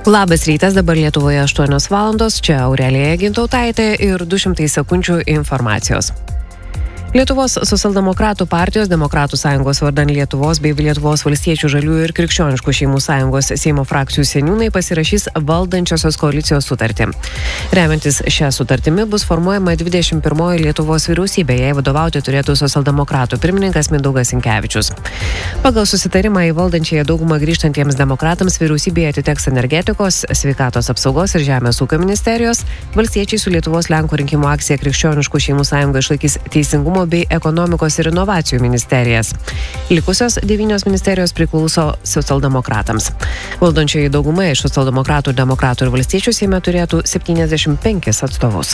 Labas rytas, dabar Lietuvoje 8 valandos, čia Aurelija Gintautaitė ir 200 sekundžių informacijos. Lietuvos socialdemokratų partijos, Demokratų sąjungos vardan Lietuvos bei Lietuvos valstiečių žaliųjų ir krikščioniškų šeimų sąjungos Seimo frakcijų seniūnai pasirašys valdančiosios koalicijos sutartį. Remiantis šią sutartimi bus formuojama 21 Lietuvos vyriausybė, jai vadovauti turėtų socialdemokratų pirmininkas Mindaugas Sinkevičius. Pagal susitarimą į valdančiąją daugumą grįžtantiems demokratams vyriausybėje atiteks energetikos, sveikatos apsaugos ir žemės ūkio ministerijos, valstiečiai su Lietuvos Lenkų rinkimų akcija krikščioniškų šeimų sąjunga išlaikys teisingumo bei ekonomikos ir inovacijų ministerijas. Likusios 9 ministerijos priklauso socialdemokratams. Valdančioji dauguma iš socialdemokratų, demokratų ir valstiečių Seime turėtų 75 atstovus.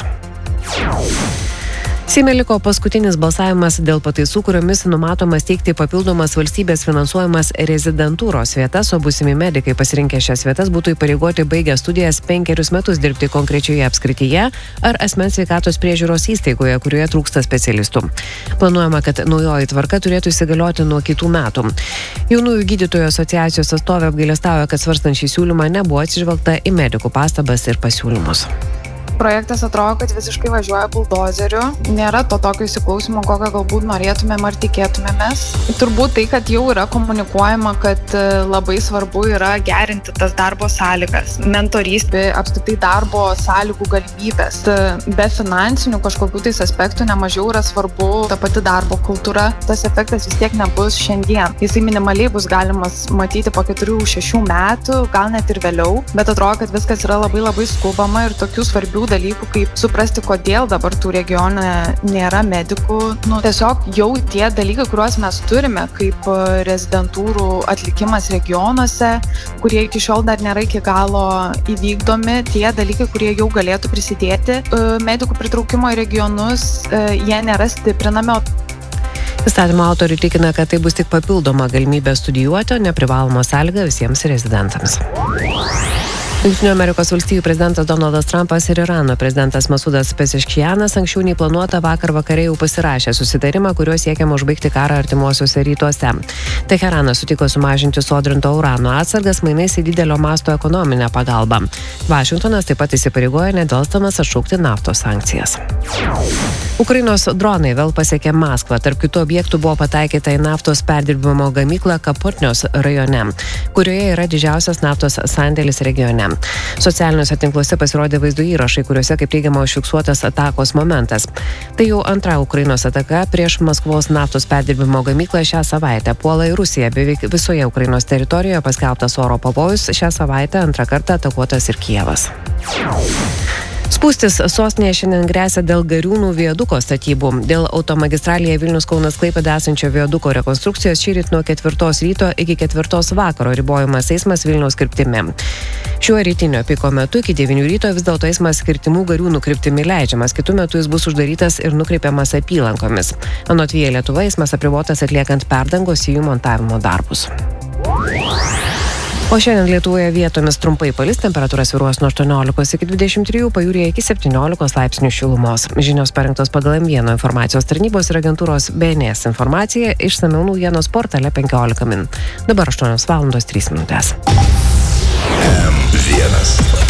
Seime liko paskutinis balsavimas dėl pataisų, kuriomis numatomas teikti papildomas valstybės finansuojamas rezidentūros vietas, o būsimi medikai pasirinkę šias vietas būtų įpareigoti baigę studijas 5 metus dirbti konkrečioje apskrityje ar asmens sveikatos priežiūros įstaigoje, kurioje trūksta specialistų. Planuojama, kad naujoji tvarka turėtų įsigalioti nuo kitų metų. Jaunųjų gydytojų asociacijos atstovė apgailestauja, kad svarstant šį siūlymą nebuvo atsižvelgta į medikų pastabas ir pasiūlymus. Projektas atrodo, kad visiškai važiuoja buldozeriu. Nėra to tokio įsiklausimo, kokio galbūt norėtumėm ar tikėtumėmės. Turbūt tai, kad jau yra komunikuojama, kad labai svarbu yra gerinti tas darbo sąlygas, mentorystė, apskritai darbo sąlygų galimybės. Be finansinių kažkokių tais aspektų nemažiau yra svarbu ta pati darbo kultūra. Tas efektas vis tiek nebus šiandien. Jisai minimaliai bus galimas matyti po 4-6 metų, gal net ir vėliau, bet atrodo, kad viskas yra labai skubama ir tokių svarbių dalykų, kaip suprasti, kodėl dabar tų regione nėra medikų. Tiesiog jau tie dalykai, kuriuos mes turime, kaip rezidentūrų atlikimas regionuose, kurie iki šiol dar nėra iki galo įvykdomi, tie dalykai, kurie jau galėtų prisidėti medikų pritraukimo į regionus, jie nėra stiprinami. Įstatymo autoriai tikina, kad tai bus tik papildoma galimybė studijuoti, o neprivaloma sąlyga visiems rezidentams. Jungtinių Amerikos valstijų prezidentas Donaldas Trumpas ir Irano prezidentas Masudas Pezeškianas anksčiau nei planuota vakar vakare jau pasirašė susitarimą, kuriuo siekiama užbaigti karą artimuosiuose rytuose. Teheranas sutiko sumažinti sodrinto urano atsargas mainais į didelio masto ekonominę pagalbą. Vašingtonas taip pat įsipareigoja nedelsdamas atšaukti naftos sankcijas. Ukrainos dronai vėl pasiekė Maskvą. Tarp kitų objektų buvo pataikyta į naftos perdirbimo gamyklą Kapotnios rajone, kurioje yra didžiausias naftos sandėlis regione. Socialiniuose tinkluose pasirodė vaizdo įrašai, kuriuose, kaip teigiama, užfiksuotas atakos momentas. Tai jau antra Ukrainos ataka prieš Maskvos naftos perdirbimo gamyklą šią savaitę. Puola į Rusiją, beveik visoje Ukrainos teritorijoje paskelbtas oro pavojus, šią savaitę antrą kartą atakuotas ir Kijevas. Spūstis sostinėje šiandien gresia dėl Gariūnų viaduko statybų. Dėl automagistralėje Vilnius-Kaunas-Klaipėda esančio viaduko rekonstrukcijos šįryt nuo 4 ryto iki 4 vakaro ribojamas eismas Vilniaus kryptimi. Šiuo rytinio piko metu iki 9 ryto vis dėlto eismas kirtimų Gariūnų kryptimi leidžiamas, kitu metu jis bus uždarytas ir nukreipiamas apylankomis. Anot Via Lietuva eismas apribotas atliekant perdangos į jų montavimo darbus. O šiandien Lietuvoje vietomis trumpai palis, temperatūra svyruos nuo 18 iki 23, pajūryje iki 17 laipsnių šilumos. Žinios parengtos pagal M1 informacijos tarnybos ir agentūros BNS informacija, išsamiau naujienos portale 15 min. Dabar 8 valandos 3 minutės. M1